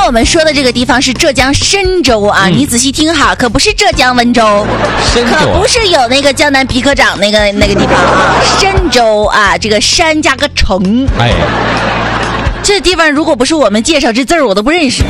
我们说的这个地方是浙江深州啊，你仔细听好，可不是浙江温州，可不是有那个江南皮革厂那个地方啊，深州啊，这个山加个城， 哎， 这地方如果不是我们介绍，这字儿我都不认识。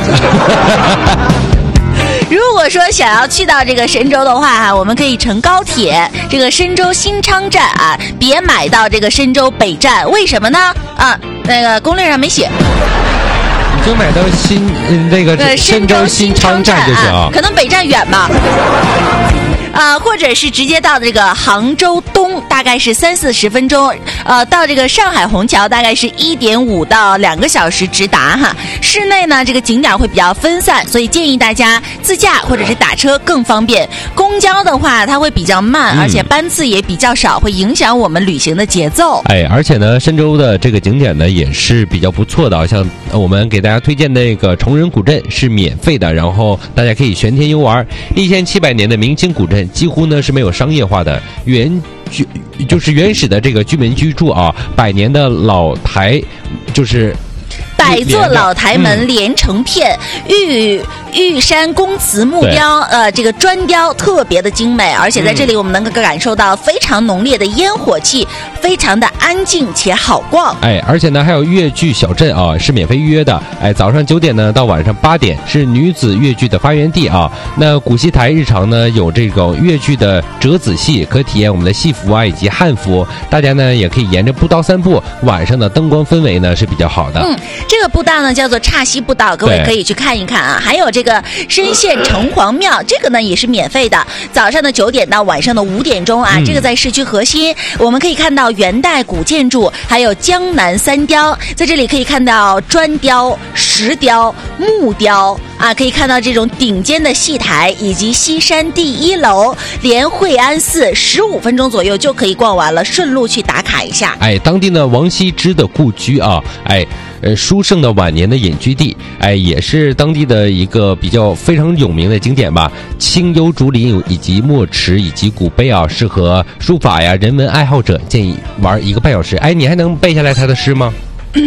如果说想要去到这个神州的话，我们可以乘高铁，这个深州新昌站啊，别买到这个深州北站，为什么呢？啊，那个攻略上没写。 你就买到深州新昌站就行啊， 可能北站远吧。或者是直接到这个杭州东，大概是30-40分钟，到这个上海虹桥大概是1.5到2个小时直达哈。室内呢，这个景点会比较分散，所以建议大家自驾或者是打车更方便。公交的话，它会比较慢，而且班次也比较少，会影响我们旅行的节奏。 哎，而且呢，深州的这个景点呢也是比较不错的，像我们给大家推荐那个崇仁古镇是免费的，然后大家可以全天游玩。1700年的明清古镇。几乎呢是没有商业化的，就是原始的这个居民居住啊，100年的老台，就是 100座老台门连成片，玉山公祠木雕，这个砖雕特别的精美，而且在这里我们能够感受到非常浓烈的烟火气，非常的安静且好逛。 哎，而且呢还有越剧小镇啊，是免费预约的。哎，早上9点呢到晚上8点是女子越剧的发源地啊。那古戏台日常呢有这种越剧的折子戏，可体验我们的戏服啊以及汉服。大家呢也可以沿着步道散步，晚上的灯光氛围呢是比较好的。 这个步道呢叫做岔溪步道，各位可以去看一看啊。还有这个深县城隍庙，这个呢也是免费的，早上的9点到晚上的5点钟啊。这个在市区核心，我们可以看到元代古建筑，还有江南三雕，在这里可以看到砖雕、石雕、木雕啊，可以看到这种顶尖的戏台，以及西山第1楼连惠安寺，15分钟左右就可以逛完了，顺路去打卡一下。 哎，当地呢王羲之的故居啊，哎。书圣的晚年的隐居地，哎，也是当地的一个比较非常有名的景点吧。清幽竹林以及墨池以及古碑啊，适合书法呀、人文爱好者，建议玩1个半小时。哎，你还能背下来他的诗吗？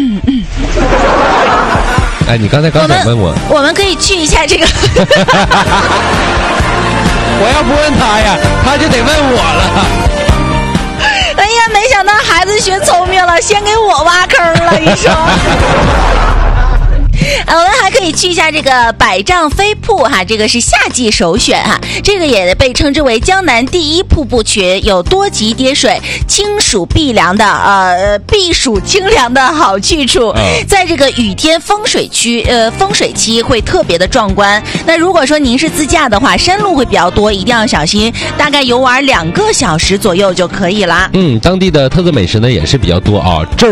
哎，你刚才想问我们可以去一下这个。 我要不问他呀，他就得问我了。 哎呀，没想到孩子学聪明了，先给我挖坑了，你说。我们还可以去一下这个百丈飞瀑哈，这个是夏季首选哈。这个也被称之为江南第1瀑布群，有多级跌水、清暑避凉的避暑清凉的好去处。在这个雨天风水期会特别的壮观。那如果说您是自驾的话，山路会比较多，一定要小心，大概游玩2个小时左右就可以了。 当地的特色美食呢也是比较多啊。这儿